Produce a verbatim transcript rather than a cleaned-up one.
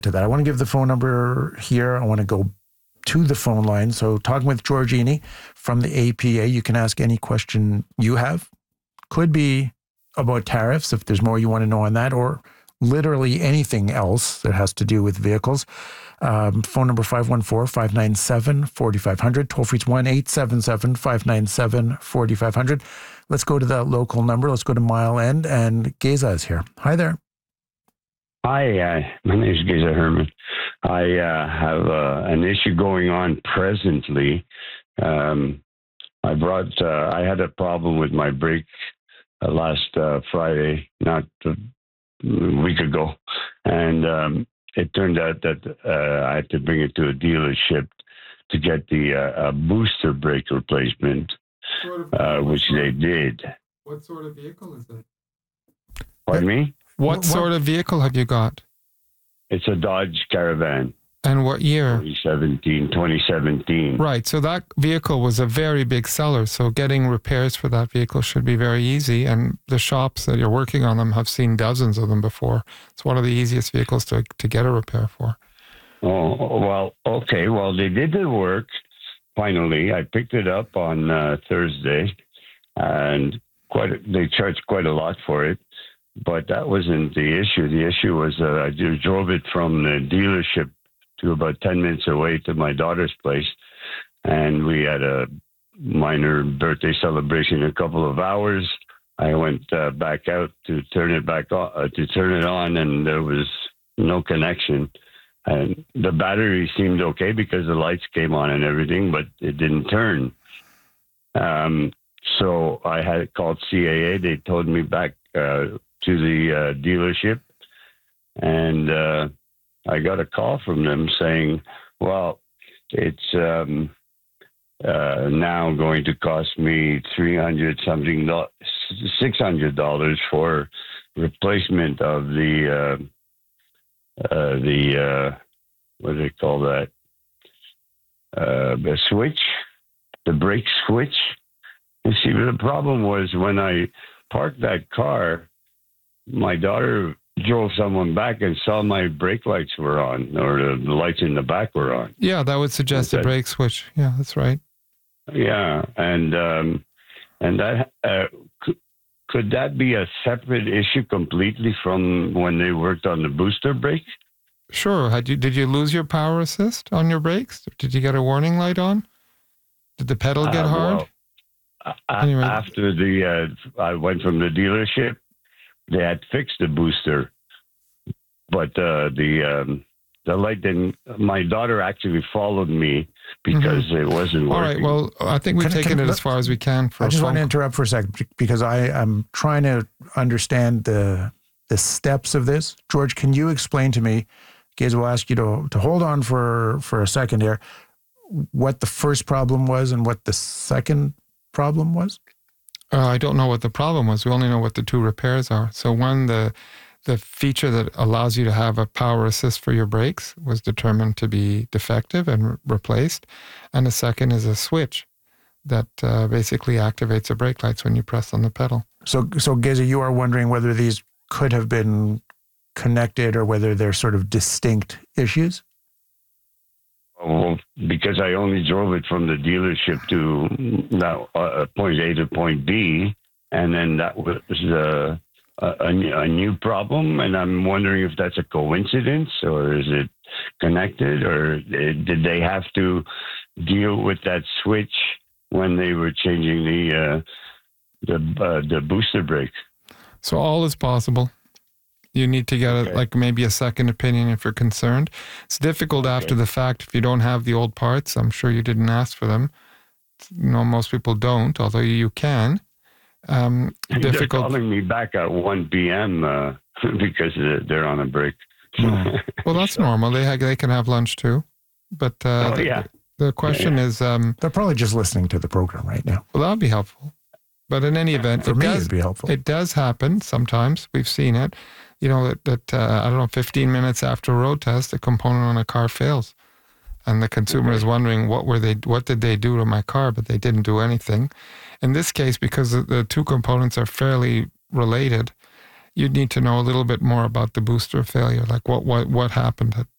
to that. I want to give the phone number here. I want to go to the phone line. So talking with George Iny from the A P A, you can ask any question you have. Could be about tariffs, if there's more you want to know on that, or literally anything else that has to do with vehicles. Um, phone number five one four, five nine seven, four five zero zero. Toll free is one eight seven seven, five nine seven, four five zero zero. Let's go to that local number. Let's go to Mile End, and Geza is here. Hi there. Hi, uh, my name is Geza Herman. I uh, have uh, an issue going on presently. Um, I brought, uh, I had a problem with my brake uh, last uh, Friday, not a week ago. And um, it turned out that uh, I had to bring it to a dealership to get the uh, a booster brake replacement, sort of, uh, which they did. What sort of vehicle is it? Pardon me? What, What- sort of vehicle have you got? It's a Dodge Caravan, And what year? twenty seventeen, twenty seventeen. Right, so that vehicle was a very big seller, so getting repairs for that vehicle should be very easy, and the shops that you're working on them have seen dozens of them before. It's one of the easiest vehicles to to get a repair for. Oh, well, okay. Well, they did the work. Finally, I picked it up on uh, Thursday, and quite a, they charged quite a lot for it. But that wasn't the issue. The issue was uh, I just drove it from the dealership to about ten minutes away to my daughter's place, and we had a minor birthday celebration in a couple of hours. I went uh, back out to turn it back on, uh, to turn it on, and there was no connection. And the battery seemed okay because the lights came on and everything, but it didn't turn. Um, so I had called C A A. They told me back uh, to the uh, dealership, and uh, I got a call from them saying, well, it's um, uh, now going to cost me three hundred something, six hundred dollars for replacement of the, uh, uh, the uh, what do they call that? Uh, the switch, the brake switch. You see, the problem was when I parked that car, my daughter drove someone back and saw my brake lights were on, or the, the lights in the back were on. Yeah, that would suggest a Okay. brake switch. Yeah, that's right. Yeah, and um, and that uh, could, could that be a separate issue completely from when they worked on the booster brake? Sure. Had you did you lose your power assist on your brakes? Did you get a warning light on? Did the pedal get Uh, hard? well, a- Anyway. After the uh, I went from the dealership, they had fixed the booster, but uh, the um, the light didn't. My daughter actually followed me because it wasn't working. All right. Well, I think we've Can I- taken can- it as far as we can for I a just want to phone interrupt for a second be- because I am trying to understand the the steps of this. George, can you explain to me? Geza will ask you to to hold on for for a second here. What the first problem was and what the second problem was? Uh, I don't know what the problem was. We only know what the two repairs are. So one, the the feature that allows you to have a power assist for your brakes was determined to be defective and re- replaced. And the second is a switch that uh, basically activates the brake lights when you press on the pedal. So so Geza, you are wondering whether these could have been connected or whether they're sort of distinct issues? Well, because I only drove it from the dealership to now uh, point A to point B, and then that was uh, a, a, a new problem, and I'm wondering if that's a coincidence or is it connected, or did they have to deal with that switch when they were changing the uh, the uh, the booster brake? So all is possible. You need to get Okay. a, like maybe a second opinion if you're concerned. It's difficult Okay. after the fact if you don't have the old parts. I'm sure you didn't ask for them. You know, most people don't, although you can. Um, They're difficult. calling me back at one p.m. Uh, because they're on a break. Well, that's normal. They ha- they can have lunch too. But uh, Oh, the, yeah. the question is, um, They're probably just listening to the program right now. well, that would be helpful. But in any event, For it me, does, it'd be helpful. It does happen sometimes. We've seen it. You know, that, that uh, I don't know, fifteen minutes after a road test, a component on a car fails. And the consumer is wondering, what were they, what did they do to my car? But they didn't do anything. In this case, because the- the two components are fairly related, you'd need to know a little bit more about the booster failure. Like what, what, what happened at,